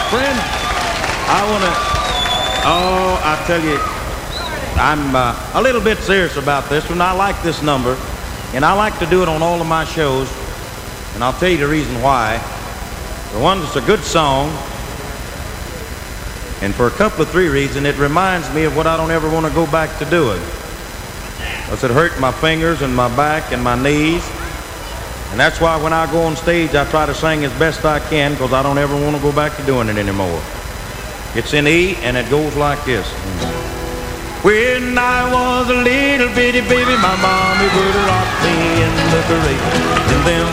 Friend, I tell you, I'm a little bit serious about this one. I like this number, and I like to do it on all of my shows, and I'll tell you the reason why. For one, it's a good song, and for a couple of three reasons, it reminds me of what I don't ever want to go back to doing. Because it hurt my fingers and my back and my knees, and that's why when I go on stage, I try to sing as best I can, because I don't ever want to go back to doing it anymore. It's in E, and it goes like this. When I was a little bitty baby, my mommy would rock me in the grave. In them